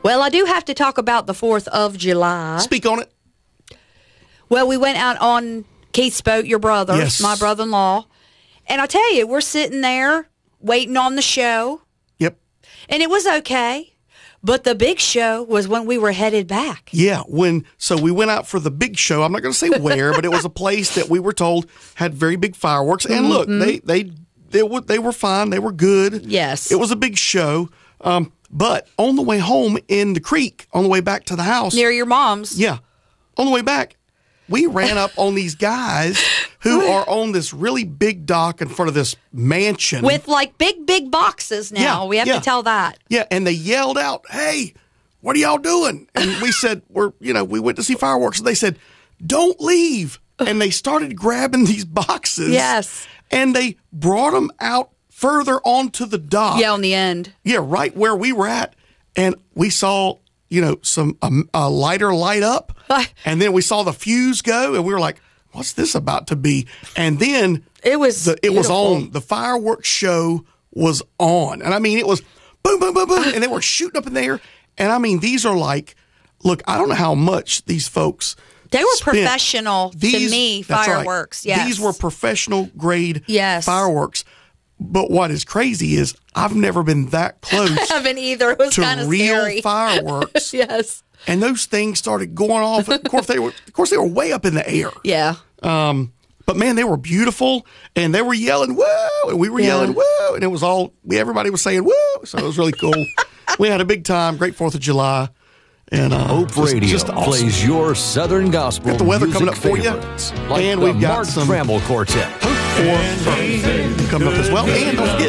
Well, I do have to talk about the 4th of July. Speak on it. Well, we went out on Keith's boat, your brother, Yes. my brother-in-law. And I tell you, we're sitting there waiting on the show. Yep. And it was okay. But the big show was when we were headed back. Yeah, so we went out for the big show. I'm not going to say where, but it was a place that we were told had very big fireworks. And look, they were fine. They were good. Yes. It was a big show. But on the way home in the creek, on the way back to the house. Near your mom's. Yeah. On the way back, we ran up on these guys who are on this really big dock in front of this mansion. With like big boxes now. Yeah, we have to tell that. Yeah, and they yelled out, "Hey, what are y'all doing?" And we said, we went to see fireworks. And they said, "Don't leave." And they started grabbing these boxes. Yes. And they brought them out further onto the dock. Yeah, on the end. Yeah, right where we were at. And we saw, some a lighter light up. And then we saw the fuse go, and we were like, what's this about to be? And then it was on. The fireworks show was on. And I mean, it was boom, boom, boom, boom. And they were shooting up in there. And I mean, these are like, look, I don't know how much these folks They were spent. professional to me, That's fireworks. Right. Yes. These were professional grade Yes. fireworks. But what is crazy is I've never been that close I haven't either. It was kind to of real scary. fireworks. Yes. And those things started going off. Of course, they were way up in the air. Yeah. But man, they were beautiful, and they were yelling "whoa," and we were yelling "whoa," and it was everybody was saying "whoa," so it was really cool. We had a big time. Great 4th of July. And Hope Radio just awesome. plays your Southern gospel Got the weather music coming up for you, favorites, like and the we've got Mark some Trammell Quartet. Hope for coming up as well. And don't forget,